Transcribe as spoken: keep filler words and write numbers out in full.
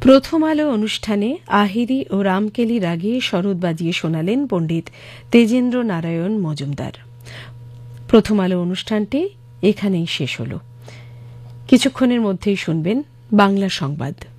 প্রথম আলো অনুষ্ঠানে আহিরি ও রামকেলি রাগে সরোদ বাজিয়ে শোনালেন পণ্ডিত তেজেন্দ্র নারায়ণ মজুমদার। প্রথম আলো অনুষ্ঠানটি এখানেই শেষ হল। কিছুক্ষণের মধ্যেই শুনবেন বাংলা সংবাদ।